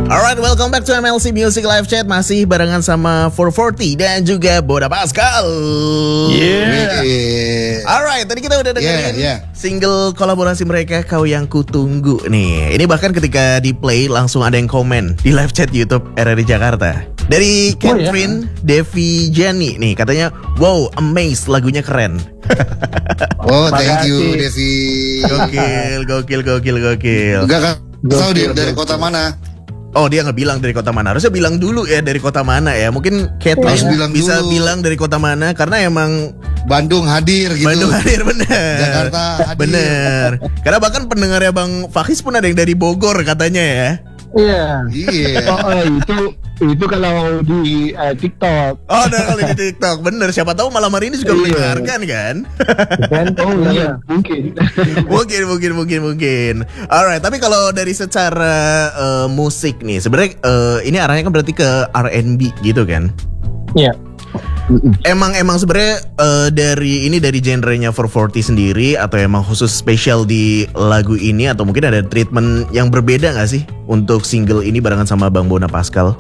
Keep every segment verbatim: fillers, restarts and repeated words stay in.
Alright, welcome back to M L C Music Live Chat. Masih barengan sama four forty dan juga Boda Pascal. Yeah. yeah. Alright, tadi kita udah dengerin yeah, yeah. single kolaborasi mereka, Kau Yang Kutunggu nih. Ini bahkan ketika di play langsung ada yang komen di live chat YouTube R R I Jakarta. Dari Catherine oh, yeah. Devi Jenny nih, katanya, wow, amazed, lagunya keren. Oh, thank you Devi. Gokil, gokil, gokil, gokil. Enggak kan? Tahu dia dari kota mana? Oh, dia nggak bilang dari kota mana. Harusnya bilang dulu ya dari kota mana ya. Mungkin Catherine ya. bilang bisa dulu. bilang dari kota mana karena emang Bandung hadir gitu. Bandung hadir bener. Jakarta hadir. Bener. Karena bahkan pendengarnya Bang Fakis pun ada yang dari Bogor katanya ya. Iya. Iya. Oh, oh, itu itu kalau di uh, TikTok. Oh, udah kalau di TikTok. Bener. Siapa tahu malam hari ini juga mendengarkan kan? Oh iya, mungkin. mungkin, mungkin, mungkin, mungkin. Alright, tapi kalau dari secara uh, musik nih, sebenarnya uh, ini arahnya kan berarti ke R and B gitu kan? Iya. Emang emang sebenarnya uh, dari ini dari genrenya four forty sendiri atau emang khusus spesial di lagu ini atau mungkin ada treatment yang berbeda nggak sih untuk single ini barengan sama Bang Bona Pascal?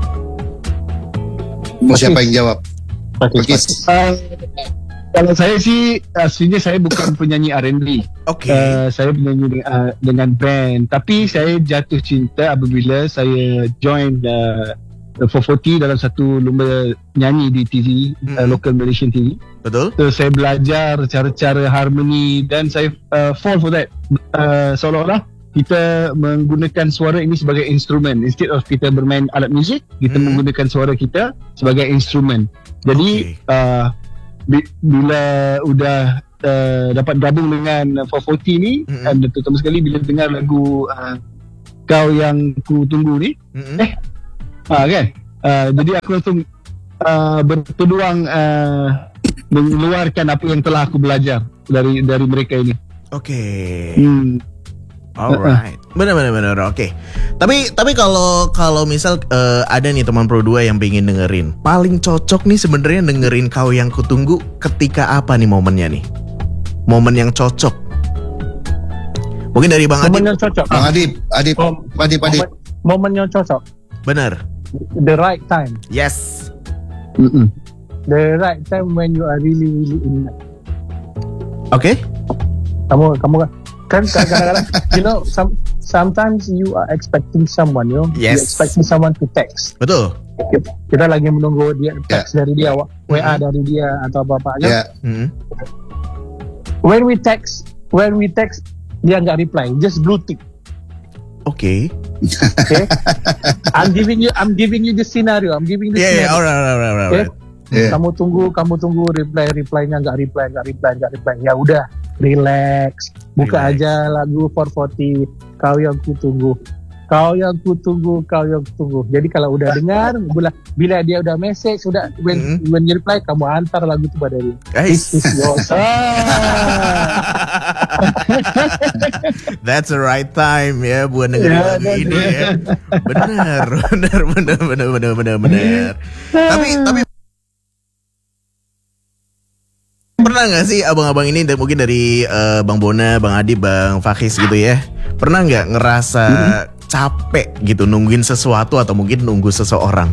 Mau siapa yang jawab? Pakis. Uh, kalau saya sih aslinya saya bukan penyanyi R and B. Oke. Okay. Uh, saya penyanyi uh, dengan band, tapi saya jatuh cinta apabila saya join uh, four forty dalam satu lomba nyanyi di T V, hmm. uh, local Malaysian T V. Betul. So saya belajar cara-cara harmoni dan saya uh, fall for that. Uh, seolah-olah kita menggunakan suara ini sebagai instrumen. Instead of kita bermain alat muzik, kita hmm. menggunakan suara kita sebagai instrumen. Jadi okay. uh, bila udah uh, dapat gabung dengan four forty ni, hmm. dan terutama sekali bila dengar lagu uh, Kau Yang Kutunggu ni, hmm. eh Ah, kan? Uh, jadi aku langsung uh, berpeluang uh, mengeluarkan apa yang telah aku belajar dari dari mereka ini. Oke. Okay. Hmm. Alright. Benar-benar benar. Oke. Okay. Tapi tapi kalau kalau misal uh, ada nih teman Pro dua yang pengen dengerin, paling cocok nih sebenarnya dengerin Kau Yang Kutunggu ketika apa nih momennya nih? Momen yang cocok. Mungkin dari Bang Adib. Momen yang cocok. Bang Adib, Adib, Mom, Adib, Adib. Momen, momen yang cocok. Benar. The right time. Yes. Mm-mm. The right time when you are really really in love. Oke. Okay. Kamu kamu kan kadang-kadang you know some sometimes you are expecting someone, you know, yes. you expecting someone to text. Betul. Kita, kita lagi menunggu dia text yeah. dari dia, W A mm-hmm. dari dia atau apa-apa aja. Yeah. Mm-hmm. When we text, when we text dia nggak reply, just blue tick. Oke. Okay. Okay. I'm giving you, I'm giving you the scenario. I'm giving you the yeah, scenario. Yeah, alright, alright, alright. Okay. Yeah. Kamu tunggu, kamu tunggu reply, reply-nya nggak reply, nggak reply, nggak reply. Ya udah, relax. Buka relax. Aja lagu four forty. Kau Yang Kutunggu. Kau Yang Kutunggu, Kau Yang Kutunggu. Jadi kalau udah dengar, bila, bila dia udah message, sudah when mm-hmm. when you reply, kamu antar lagu itu pada dia. Guys. This is your song. That's the right time ya buat dengerin yeah, lagu ini ya. Benar, benar, benar, benar, benar, benar, benar. Tapi, tapi pernah nggak sih abang-abang ini mungkin dari uh, Bang Bona, Bang Adib, Bang Fakis gitu ya, pernah nggak ngerasa hmm. capek gitu nungguin sesuatu atau mungkin nunggu seseorang?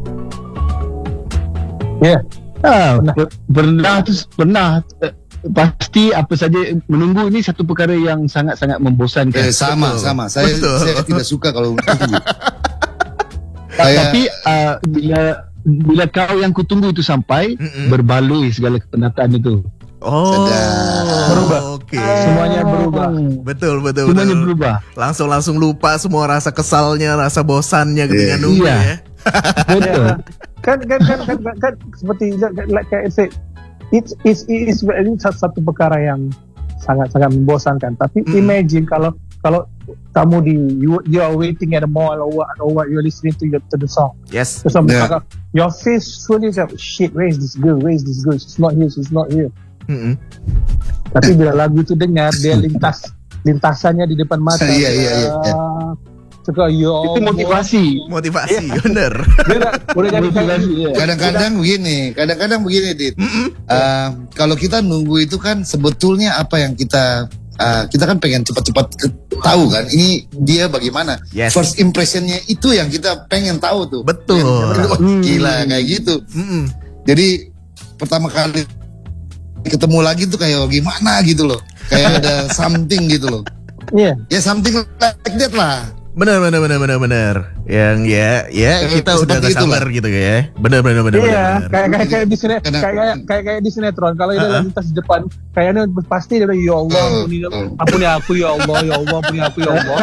Ya, yeah. ah, pernah, pernah, terus pernah. Pasti apa saja menunggu ini satu perkara yang sangat-sangat membosankan. Eh, sama, betul. sama. Saya, saya tidak suka kalau menunggu. saya... Tapi uh, bila bila Kau Yang Kutunggu itu sampai, mm-mm. berbaloi segala kepenatan itu. Oh, sedang berubah. Oke. Okay. Semuanya berubah. Betul, betul, Semuanya betul. berubah. Langsung langsung lupa semua rasa kesalnya, rasa bosannya ketika yeah. nunggu iya. ya. Betul. kan, kan, kan, kan, kan, kan, seperti like I said, it's it's it's ini satu perkara yang sangat sangat membosankan. Tapi mm. imagine kalau kalau kamu di you, you are waiting at a mall or what or what you're listening to your, to the song. Yes. The song, yeah. Your face fully like shit. Where is this girl? Where is this girl? She's not here. She's not here. Mm-hmm. Tapi bila lagu itu dengar, dia lintas lintasannya di depan mata. Iya iya iya. Suka yo. Itu motivasi. Motivasi, yeah. Bener. Udah jadi motivasi. Ya. Kadang-kadang begini, kadang-kadang begini, Dit. Uh, kalau kita nunggu itu kan sebetulnya apa yang kita uh, kita kan pengen cepat-cepat ke- tahu kan ini dia bagaimana. Yes. First impressionnya itu yang kita pengen tahu tuh. Betul. Yang, wah, gila kayak gitu. Mm-mm. Jadi pertama kali ketemu lagi tuh kayak gimana gitu loh. Kayak ada something gitu loh. Iya. Ya something like that lah. Benar benar benar benar benar. Yang ya ya Eh, kita udah seperti gak sabar itulah. gitu ya. Benar benar benar Iya, benar. kayak kayak kayak di sinetron, Karena- kayak kayak kayak kayak di sinetron. Kalau dia Uh-uh. lagi tas di depan, kayaknya pasti dia bilang, ya Allah, Uh, ampuni, uh. ampuni aku ya Allah, ya Allah, ampuni aku ya Allah.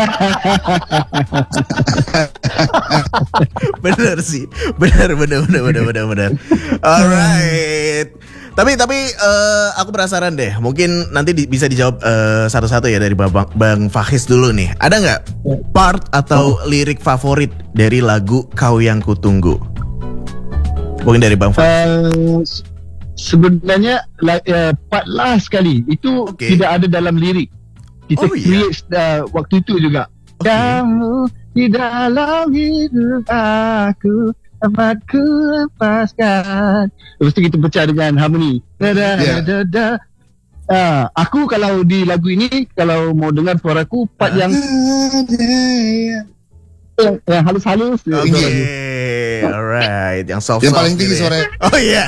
Benar sih. Benar benar benar benar benar benar. Alright. Tapi tapi eh, aku penasaran deh. Mungkin nanti di- bisa dijawab eh, satu-satu ya dari Bang Bang Fahis dulu nih. Ada nggak part atau lirik favorit dari lagu Kau Yang Kutunggu? Mungkin dari Bang Fahis. Uh, se- sebenarnya like, uh, part last sekali itu Okay. tidak ada dalam lirik. Kita Oh, iya? create uh, waktu itu juga. Okay. Kamu di dalam hidup aku dapat ku lepaskan. Lepas tu kita pecah dengan harmoni. Da da Yeah. da da. Ah, aku kalau di lagu ini kalau mau dengar suaraku part Ah. yang yang, yang halus-halus. Oke, tinggi. alright. Yang soft Yang paling tinggi suaranya. Oh iya.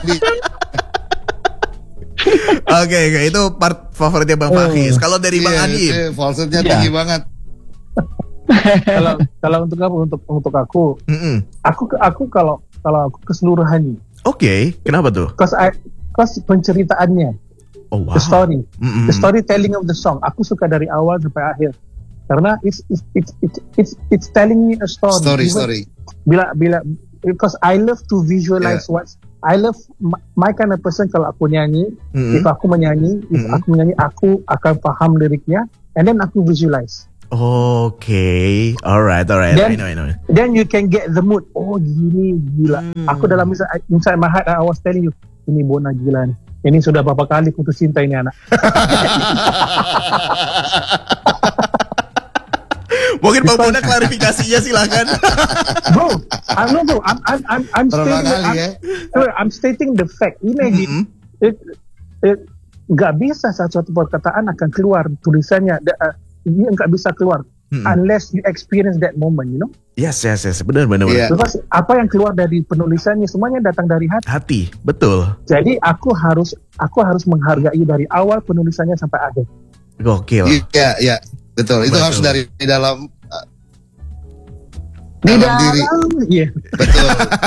Oke, oke, itu part favoritnya Bang Oh. Fahis. Kalau dari Bang Iya, Adib, iya, falsetnya Iya. tinggi banget. Kalau kalau untuk aku untuk untuk aku, Mm-mm. aku aku kalau kalau aku keseluruhannya, Oke, kenapa tuh? cause I cause penceritaannya, Oh wow. the story, Mm-mm. the storytelling of the song, aku suka dari awal sampai akhir. Karena it's it's it's it's it's, it's telling me a story. Story, Even story. Bila bila because I love to visualize what I love my, my kind of person kalau aku nyanyi, Mm-mm. if aku menyanyi, if Mm-mm. aku menyanyi aku akan paham liriknya and then aku visualize. Oke, alright, alright. I Then- know, I know. Then you can get the mood. Oh gini gila. Hmm. Aku dalam inside, inside my heart I was telling you, ini Bona gila nih. Ini sudah berapa kali putus cinta ini anak. Mungkin Bang Bona klarifikasinya silakan. Bro, I'm no bro. I'm I'm I'm, I'm Berapa stating kali I'm, ya? sorry, I'm stating the fact. Imagine Mm-mm. it, it, nggak bisa satu perkataan akan keluar tulisannya. The, uh, dia nggak bisa keluar Mm-mm. unless you experience that moment, you know. Yes, yes, yes. Benar, benar, Iya. benar. Because apa yang keluar dari penulisannya semuanya datang dari hati. Hati, betul. Jadi aku harus aku harus menghargai dari awal penulisannya sampai akhir. Gokil. Iya, iya. Betul. Itu Betul. harus dari di dalam uh, Di dalam diri. iya. Betul.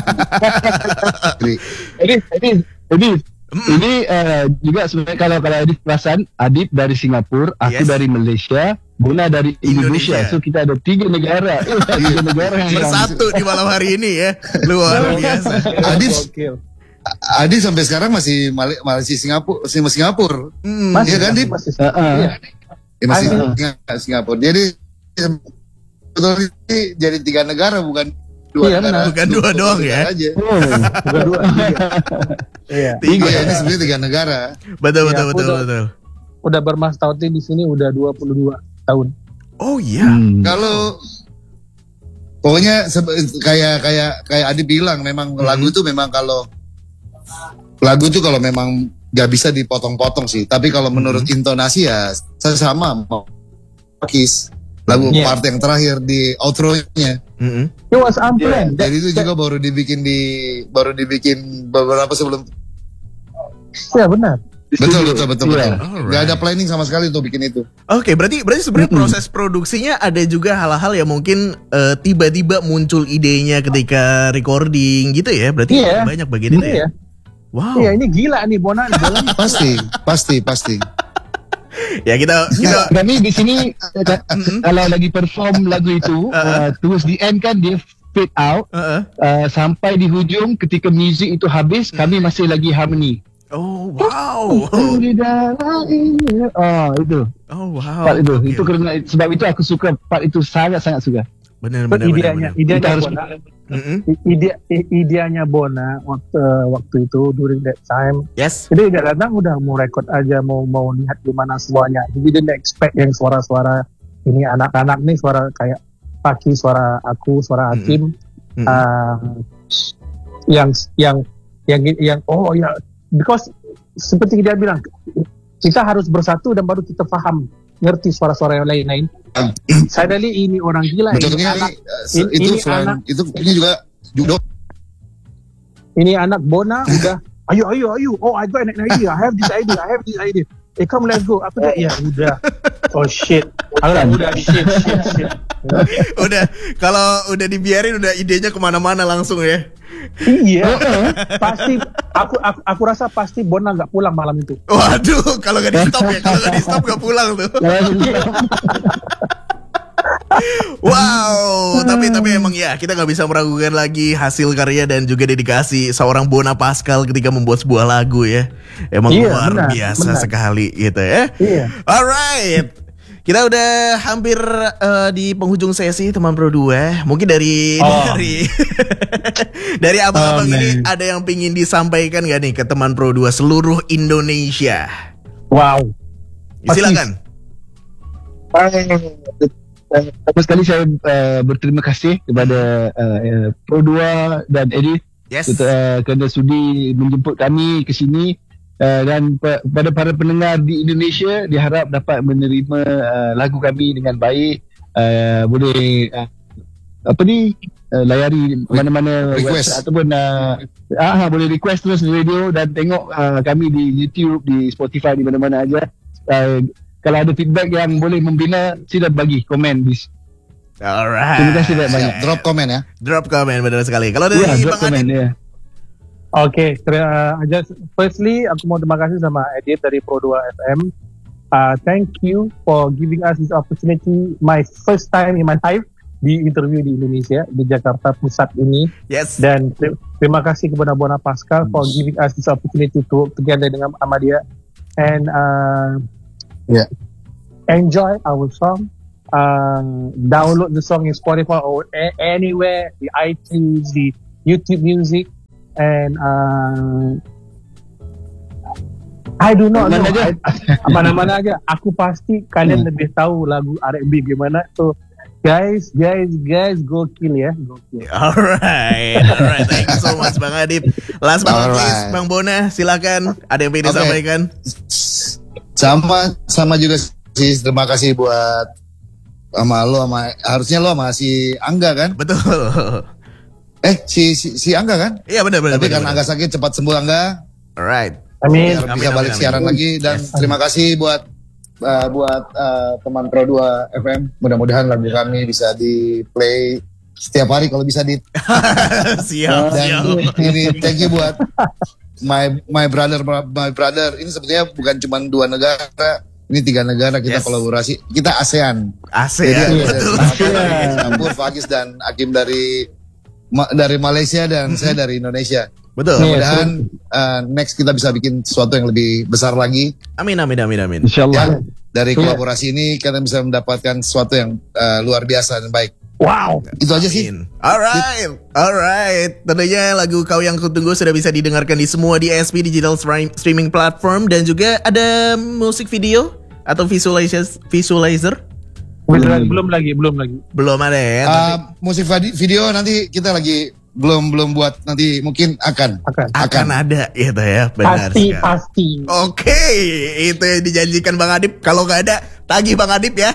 Diri. Ini ini ini Mm-mm. ini uh, juga sebenarnya kalau kalau Adib perasan, Adib dari Singapura, aku Yes. dari Malaysia, Bona dari Indonesia. Indonesia. So kita ada tiga negara, tiga negara yang Bersatu di malam hari ini ya. Luar biasa. Adib, Gokil. Adi sampai sekarang masih Mali- masih Singapura, masih Singapura. Mm. Masih, Iya kan, Dip? masih, Uh, uh. iya. Ya, masih Aduh. Singa- Singapura. Jadi betul ini jadi tiga negara bukan dua Iya, negara. benar. Bukan dua doang ya. Aja. Oh, Bukan dua, tiga. Iya. Tiga. Iya, ini sebenarnya tiga negara. Betul, Iya, betul, aku betul, udah- betul. Udah bermastauti di sini udah dua puluh dua tahun. Oh iya. Hmm. Kalau pokoknya sebe- kayak kayak kayak Adi bilang memang Hmm. lagu itu memang kalau lagu itu kalau memang gak bisa dipotong-potong sih. Tapi kalau menurut Hmm. intonasi ya saya sama mau Kiss lagu Iya. part yang terakhir di outro-nya. Mm-mm. It was unplanned. That- Jadi itu juga baru dibikin di baru dibikin beberapa sebelum. Ya benar. Betul betul betul Iya. betul. Alright. Gak ada planning sama sekali untuk bikin itu. Oke, berarti berarti sebenarnya proses produksinya ada juga hal-hal yang mungkin eh, tiba-tiba muncul idenya ketika recording gitu ya. Berarti Iya. banyak bagian itu ya. Iya. Wow. Iya ini gila nih Bona nih. Bona nih. Pasti pasti pasti. Ya kita kita Kami di sini eh, kalau lagi perform lagu itu, uh, towards the end kan dia fade out. uh-uh. Uh, sampai di hujung ketika music itu habis, kami masih lagi harmony. Oh, wow. Di dalam ini. Oh itu Oh, wow. part itu. Oke. Itu kerana sebab itu aku suka part itu sangat-sangat suka. Benar But benar benar. ideanya, benar. ideanya Kita harus Bona, Mm-mm. i- ide, i- ideanya Bona waktu waktu itu during that time. Yes. Jadi dia datang udah mau record aja, mau mau lihat gimana suaranya. Jadi dia expect yang suara-suara ini anak-anak nih suara kayak Paki, suara aku, suara Hakim, Mm-mm. uh, yang yang yang yang oh ya because seperti dia bilang kita harus bersatu dan baru kita faham, ngerti suara-suara yang lain-lain. Suddenly ini orang gila. Betul ini ini, anak, uh, ini, itu ini selain anak, itu ini juga judo. ini anak Bona udah, ayo ayo ayo, oh I got an idea, I have this idea, I have this idea. Eh come let's go. Apa dah? Ya udah. Oh shit. Alah udah shit shit shit. Udah, kalau udah dibiarin udah idenya kemana-mana langsung ya. Iya. Pasti aku, aku aku rasa pasti Bona nggak pulang malam itu. Waduh, kalau nggak di stop ya, kalau nggak di stop nggak pulang tuh. Wow, tapi tapi emang ya kita nggak bisa meragukan lagi hasil karya dan juga dedikasi seorang Bona Pascal ketika membuat sebuah lagu ya. Emang Iya, luar benar, biasa benar. sekali gitu ya. Iya. Alright, kita udah hampir uh, di penghujung sesi teman Pro dua. Mungkin dari Oh. dari dari abang-abang Oh, ini man. ada yang pingin disampaikan gak nih ke teman Pro dua seluruh Indonesia? Wow. Silakan. Pertama sekali saya uh, berterima kasih kepada uh, uh, Pro dua dan Edith Yes. uh, kerana sudi menjemput kami ke sini, uh, dan pe- pada para pendengar di Indonesia diharap dapat menerima uh, lagu kami dengan baik. Uh, boleh uh, apa ni uh, layari mana-mana Request. website ataupun uh, ah, boleh request terus di radio dan tengok uh, kami di YouTube, di Spotify, di mana-mana aja. Uh, kalau ada feedback yang boleh membina, sila bagi komen di. Alright. Terima kasih banyak. Drop komen ya. Drop comment benar sekali. Kalau dari Ya, drop Bang komen Adit, ya. Oke, terima just firstly aku mau terima kasih sama Edith dari Pro dua F M. Uh, thank you for giving us this opportunity, my first time in my life di interview di Indonesia, di Jakarta Pusat ini. yes. Dan ter- terima kasih kepada Bona Pascal for giving us this opportunity to work together dengan Ahmadiyah. And uh, Yeah. enjoy our song. Uh, download the song in Spotify or a- anywhere, the iTunes, the YouTube Music, and uh, I do not know. Mana aja? I- Mana-mana aja. Aku pasti kalian lebih tahu lagu R and B gimana. So guys, guys, guys, go kill ya, go kill. Alright, alright. Thank you so much Bang Adit. Last but not least, Alright. Bang Bona, silakan. Ada yang pengen Oke. disampaikan? Sama sama juga sih, terima kasih buat sama lo, sama harusnya lo sama si Angga kan? Betul. Eh si si, si Angga kan? Iya benar benar. Tapi benar, kan benar. Angga sakit, cepat sembuh Angga. Alright. Amin. Biar Amin, bisa amin, balik amin. siaran lagi, dan Yes. terima kasih buat uh, buat uh, teman Pro dua F M. Mudah-mudahan lagu kami bisa di play setiap hari kalau bisa di. siap, Dan siap. ini thank you buat my my brother my brother. Ini sebetulnya bukan cuma dua negara, ini tiga negara kita Yes. kolaborasi. Kita ASEAN. ASEAN. Jadi ya, ada betul. dari Singapura, Fagis dan Hakim dari Ma- dari Malaysia dan saya dari Indonesia. Betul. Mudah-mudahan uh, next kita bisa bikin sesuatu yang lebih besar lagi. Amin amin amin amin. InsyaAllah. Ya, dari Iya. kolaborasi ini kita bisa mendapatkan sesuatu yang uh, luar biasa dan baik. Wow. Itu aja sih. Amin. Alright, alright. Tentunya lagu Kau Yang Kutunggu sudah bisa didengarkan di semua D S P digital stream- streaming platform, dan juga ada musik video atau visualizer visualizer Belum, Hmm. belum lagi, belum lagi. belum ada ya. Uh, tapi musik vadi- video nanti kita lagi belum belum buat, nanti mungkin akan. Akan. akan ada gitu ya, benar Pasti, sekali. pasti. Oke, itu yang dijanjikan Bang Adip. Kalau nggak ada, tagih Bang Adip ya.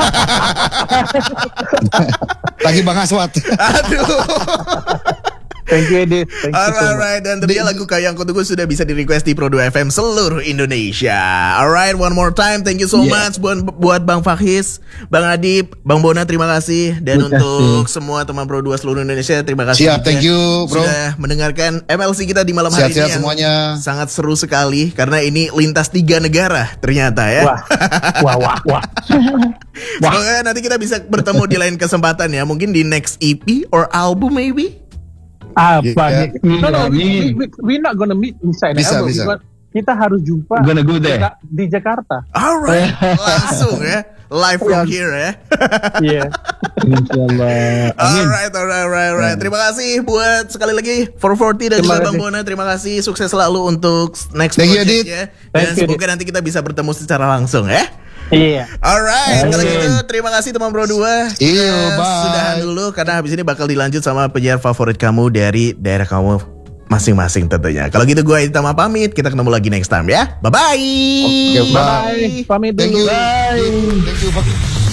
Lagi Bang Aswat. Aduh. Thank you, Edith. Thank you so much. Alright, dan tentunya lagu Kau Yang Kutunggu sudah bisa di-request di Pro dua F M seluruh Indonesia. Alright, one more time, thank you so Yeah. much buat, buat Bang Fahis, Bang Adip, Bang Bona, terima kasih. Dan Terima untuk kasih. semua teman Pro dua seluruh Indonesia, terima kasih. Siap, juga thank you, bro. sudah mendengarkan M L C kita di malam hari ini Sehat-sehat yang semuanya. sangat seru sekali, karena ini lintas tiga negara ternyata ya. Wah, wah, wah, wah. Semoga nanti kita bisa bertemu di lain kesempatan ya. Mungkin di next E P or album maybe. Apa Yeah. nih? No, no, we, Amin. we, we're not gonna meet inside the Bisa, album. bisa. Because kita harus jumpa Gonna go there. Jaka- di Jakarta. Alright, langsung ya. Live from here ya. Iya. InsyaAllah. Amin. Alright, alright, alright, alright. Terima kasih buat sekali lagi four forty dan Terima juga Bang kasih. Bona. Terima kasih, sukses selalu untuk next Thank you, project Adit. ya. Dan Thank you, semoga nanti kita bisa bertemu secara langsung ya. Iya. Alright, kalau Amin. gitu terima kasih teman Pro dua. Iya, Kita bye. Sudahan dulu karena habis ini bakal dilanjut sama penyiar favorit kamu dari daerah kamu masing-masing tentunya. Kalau gitu gue Itama pamit, kita ketemu lagi next time ya. Bye bye. Oke, bye. Bye. Pamit Thank dulu. you. Thank you. Thank you.